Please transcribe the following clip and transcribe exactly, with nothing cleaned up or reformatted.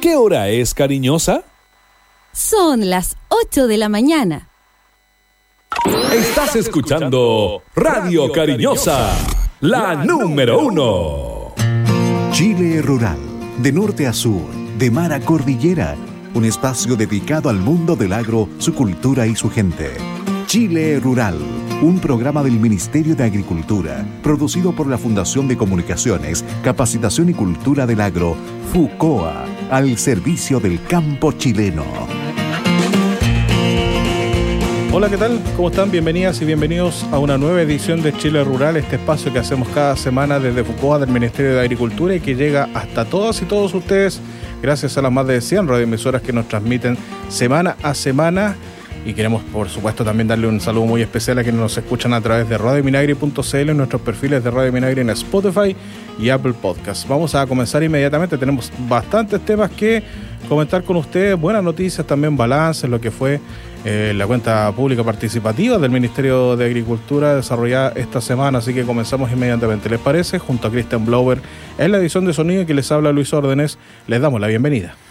¿Qué hora es, cariñosa? Son las ocho de la mañana. Estás escuchando Radio Cariñosa, la número uno. Chile Rural, de norte a sur, de mar a cordillera, un espacio dedicado al mundo del agro, su cultura y su gente. Chile Rural, un programa del Ministerio de Agricultura, producido por la Fundación de Comunicaciones, Capacitación y Cultura del Agro, FUCOA, al servicio del campo chileno. Hola, ¿qué tal? ¿Cómo están? Bienvenidas y bienvenidos a una nueva edición de Chile Rural, este espacio que hacemos cada semana desde FUCOA del Ministerio de Agricultura y que llega hasta todas y todos ustedes gracias a las más de cien radioemisoras que nos transmiten semana a semana. Y queremos, por supuesto, también darle un saludo muy especial a quienes nos escuchan a través de radio minagri punto c l en nuestros perfiles de Radio Minagri en Spotify y Apple Podcasts. Vamos a comenzar inmediatamente. Tenemos bastantes temas que comentar con ustedes, buenas noticias, también balances, lo que fue eh, la cuenta pública participativa del Ministerio de Agricultura desarrollada esta semana. Así que comenzamos inmediatamente. ¿Les parece? Junto a Cristian Blower en la edición de sonido que les habla Luis Órdenes, les damos la bienvenida.